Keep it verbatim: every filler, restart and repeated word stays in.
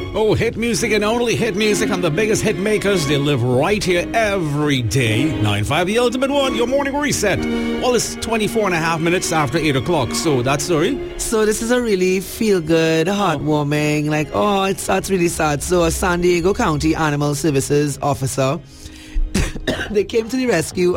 Oh, hit music and only hit music on the biggest hit makers. They live right here every day. nine five The Ultimate One, your morning reset. Well, it's twenty-four and a half minutes after eight o'clock. So that's sorry. So this is a really feel-good, heartwarming, like, oh, it's, that's really sad. So a San Diego County Animal Services officer, they came to the rescue